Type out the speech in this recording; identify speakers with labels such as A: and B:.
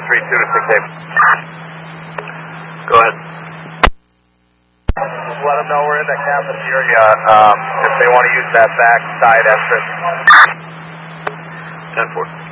A: 32 to 6 8. Go ahead. Just let them know we're in the cafeteria if they want to use that back side entrance. 10-4.